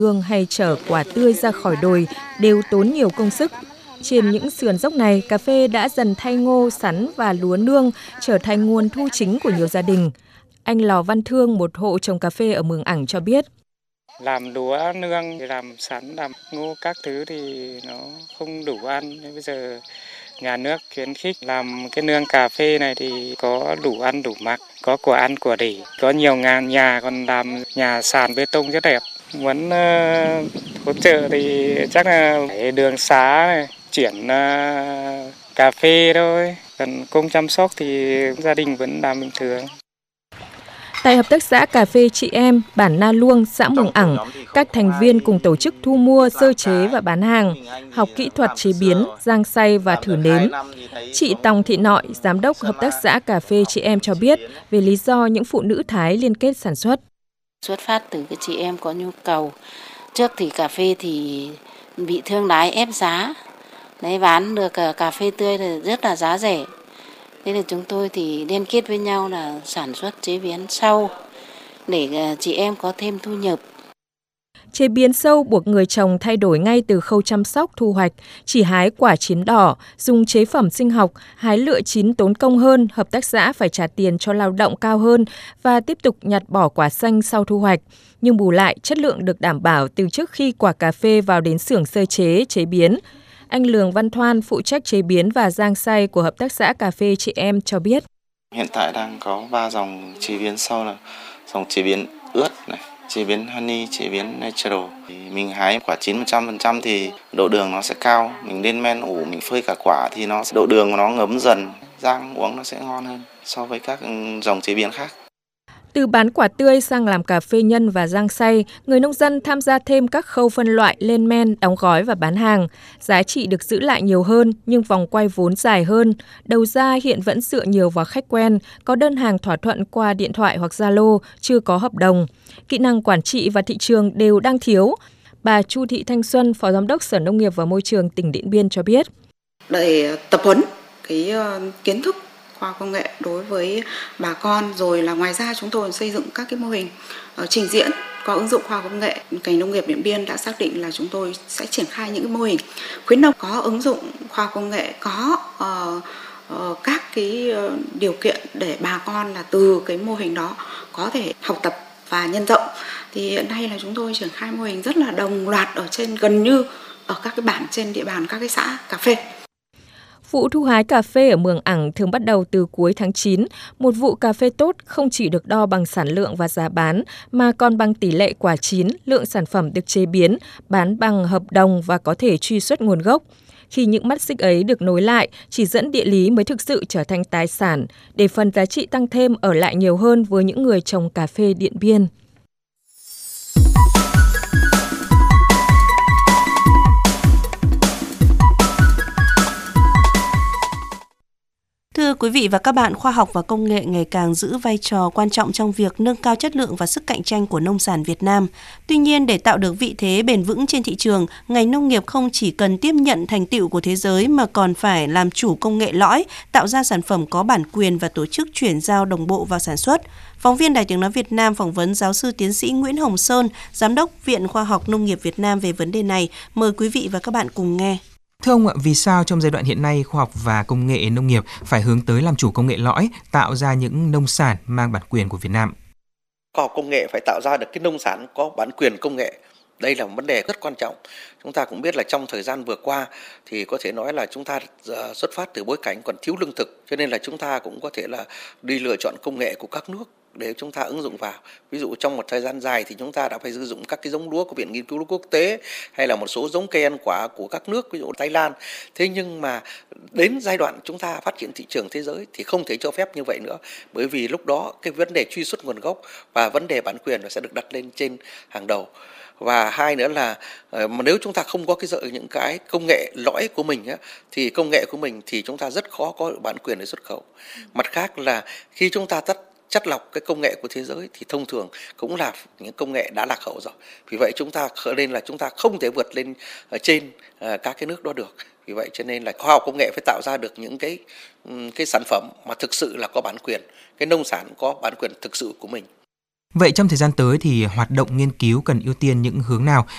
Hương hay chở quả tươi ra khỏi đồi đều tốn nhiều công sức. Trên những sườn dốc này, cà phê đã dần thay ngô, sắn và lúa nương, trở thành nguồn thu chính của nhiều gia đình. Anh Lò Văn Thương, một hộ trồng cà phê ở Mường Ảng cho biết. Làm lúa nương, làm sắn, làm ngô các thứ thì nó không đủ ăn. Bây giờ nhà nước khuyến khích làm cái nương cà phê này thì có đủ ăn đủ mặc, có của ăn của để. Có nhiều ngàn nhà còn làm nhà sàn bê tông rất đẹp. Muốn hỗ trợ thì chắc là phải đường xá này, chuyển cà phê thôi. Còn công chăm sóc thì gia đình vẫn làm bình thường. Tại Hợp tác xã Cà phê Chị Em, bản Na Luông, xã Mường Ảng, các thành viên cùng tổ chức thu mua, sơ chế và bán hàng, học kỹ thuật chế biến, rang xay và thử nếm. Chị Tòng Thị Nội, giám đốc Hợp tác xã Cà phê Chị Em cho biết về lý do những phụ nữ Thái liên kết sản xuất. Xuất phát từ cái chị em có nhu cầu. Trước thì cà phê thì bị thương lái ép giá. Đấy, bán được cà phê tươi thì rất là giá rẻ. Thế nên chúng tôi thì liên kết với nhau là sản xuất chế biến sâu để chị em có thêm thu nhập. Chế biến sâu buộc người trồng thay đổi ngay từ khâu chăm sóc thu hoạch, chỉ hái quả chín đỏ, dùng chế phẩm sinh học, hái lựa chín tốn công hơn, hợp tác xã phải trả tiền cho lao động cao hơn và tiếp tục nhặt bỏ quả xanh sau thu hoạch. Nhưng bù lại, chất lượng được đảm bảo từ trước khi quả cà phê vào đến xưởng sơ chế, chế biến. Anh Lường Văn Thoan, phụ trách chế biến và rang xay của Hợp tác xã Cà phê Chị Em cho biết. Hiện tại đang có 3 dòng chế biến sau là dòng chế biến ướt này, chế biến honey, chế biến natural. Thì mình hái quả chín 100% thì độ đường nó sẽ cao. Mình lên men ủ, mình phơi cả quả thì độ đường của nó ngấm dần, rang uống nó sẽ ngon hơn so với các dòng chế biến khác. Từ bán quả tươi sang làm cà phê nhân và rang xay, người nông dân tham gia thêm các khâu phân loại, lên men, đóng gói và bán hàng. Giá trị được giữ lại nhiều hơn nhưng vòng quay vốn dài hơn. Đầu ra hiện vẫn dựa nhiều vào khách quen, có đơn hàng thỏa thuận qua điện thoại hoặc Zalo, chưa có hợp đồng. Kỹ năng quản trị và thị trường đều đang thiếu. Bà Chu Thị Thanh Xuân, Phó Giám đốc Sở Nông nghiệp và Môi trường tỉnh Điện Biên cho biết. Để tập huấn cái kiến thức khoa học công nghệ đối với bà con, rồi là ngoài ra chúng tôi xây dựng các cái mô hình trình diễn có ứng dụng khoa học công nghệ. Ngành nông nghiệp Điện Biên đã xác định là chúng tôi sẽ triển khai những cái mô hình khuyến nông có ứng dụng khoa học công nghệ, có các cái điều kiện để bà con là từ cái mô hình đó có thể học tập và nhân rộng. Thì hiện nay là chúng tôi triển khai mô hình rất là đồng loạt ở trên gần như ở các cái bản trên địa bàn các cái xã cà phê. Vụ thu hái cà phê ở Mường Ảng thường bắt đầu từ cuối tháng 9. Một vụ cà phê tốt không chỉ được đo bằng sản lượng và giá bán, mà còn bằng tỷ lệ quả chín, lượng sản phẩm được chế biến, bán bằng hợp đồng và có thể truy xuất nguồn gốc. Khi những mắt xích ấy được nối lại, chỉ dẫn địa lý mới thực sự trở thành tài sản, để phần giá trị tăng thêm ở lại nhiều hơn với những người trồng cà phê Điện Biên. Thưa quý vị và các bạn, khoa học và công nghệ ngày càng giữ vai trò quan trọng trong việc nâng cao chất lượng và sức cạnh tranh của nông sản Việt Nam. Tuy nhiên, để tạo được vị thế bền vững trên thị trường, ngành nông nghiệp không chỉ cần tiếp nhận thành tựu của thế giới mà còn phải làm chủ công nghệ lõi, tạo ra sản phẩm có bản quyền và tổ chức chuyển giao đồng bộ vào sản xuất. Phóng viên Đài Tiếng nói Việt Nam phỏng vấn giáo sư tiến sĩ Nguyễn Hồng Sơn, Giám đốc Viện Khoa học Nông nghiệp Việt Nam về vấn đề này. Mời quý vị và các bạn cùng nghe. Thưa ông ạ, vì sao trong giai đoạn hiện nay khoa học và công nghệ nông nghiệp phải hướng tới làm chủ công nghệ lõi, tạo ra những nông sản mang bản quyền của Việt Nam? Khoa học công nghệ phải tạo ra được cái nông sản có bản quyền công nghệ. Đây là một vấn đề rất quan trọng. Chúng ta cũng biết là trong thời gian vừa qua thì có thể nói là chúng ta xuất phát từ bối cảnh còn thiếu lương thực, cho nên là chúng ta cũng có thể là đi lựa chọn công nghệ của các nước để chúng ta ứng dụng vào. Ví dụ trong một thời gian dài thì chúng ta đã phải sử dụng các cái giống lúa của Viện Nghiên cứu Lúa Quốc tế hay là một số giống cây ăn quả của các nước, ví dụ Thái Lan. Thế nhưng mà đến giai đoạn chúng ta phát triển thị trường thế giới thì không thể cho phép như vậy nữa, bởi vì lúc đó cái vấn đề truy xuất nguồn gốc và vấn đề bản quyền sẽ được đặt lên trên hàng đầu. Và hai nữa là mà nếu chúng ta không có những cái công nghệ lõi của mình thì công nghệ của mình thì chúng ta rất khó có bản quyền để xuất khẩu. Mặt khác là khi chúng ta chắt lọc cái công nghệ của thế giới thì thông thường cũng là những công nghệ đã lạc hậu rồi. Vì vậy chúng ta không thể vượt lên trên các cái nước đó được. Vì vậy cho nên là khoa học công nghệ phải tạo ra được những cái sản phẩm mà thực sự là có bản quyền, cái nông sản có bản quyền thực sự của mình. Vậy trong thời gian tới thì hoạt động nghiên cứu cần ưu tiên những hướng nào